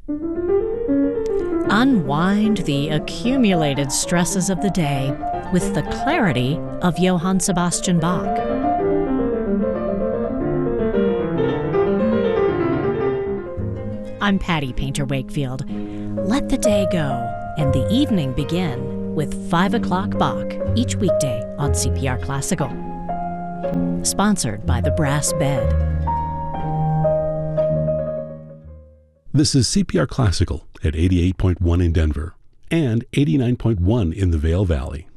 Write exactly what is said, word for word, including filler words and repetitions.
Unwind the accumulated stresses of the day with the clarity of Johann Sebastian Bach. I'm Patty Painter Wakefield. Let the day go and the evening begin with five o'clock Bach each weekday on C P R Classical. Sponsored by the Brass Bed. This is C P R Classical at eighty-eight point one in Denver and eighty-nine point one in the Vail Valley.